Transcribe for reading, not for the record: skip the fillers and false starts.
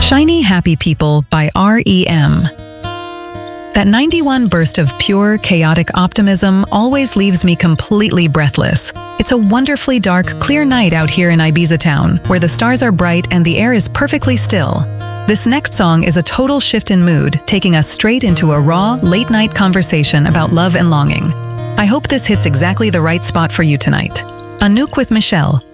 Shiny Happy People by R.E.M. That 91 burst of pure, chaotic optimism always leaves me completely breathless. It's a wonderfully dark, clear night out here in Ibiza town, where the stars are bright and the air is perfectly still. This next song is a total shift in mood, taking us straight into a raw, late-night conversation about love and longing. I hope this hits exactly the right spot for you tonight. Anouk with Michelle.